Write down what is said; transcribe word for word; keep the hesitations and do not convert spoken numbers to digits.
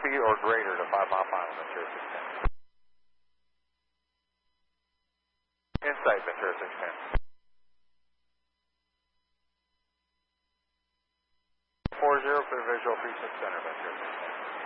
feet or greater to five mile final, Ventura six ten. Insight, Ventura six ten. four zero for visual precinct center, Ventura six ten.